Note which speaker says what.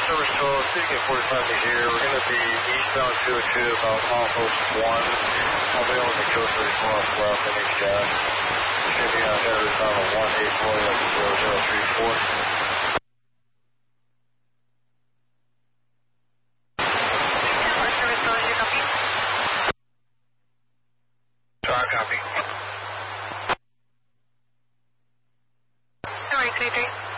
Speaker 1: service call, speaking at 45 to here. We're going to be eastbound 202 about milepost 1. I'll be on the coast 34 off left in each gas. Should be on horizontal 184 0034.
Speaker 2: Copy. All right, 33.